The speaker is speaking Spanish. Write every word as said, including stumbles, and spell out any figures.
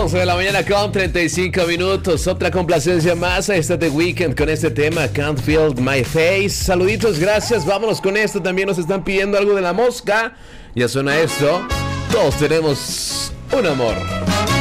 once de la mañana con treinta y cinco minutos. Otra complacencia más a esta The Weeknd con este tema Can't Feel My Face. Saluditos, gracias. Vámonos con esto. También nos están pidiendo algo de La Mosca. Ya suena esto. Todos tenemos un amor.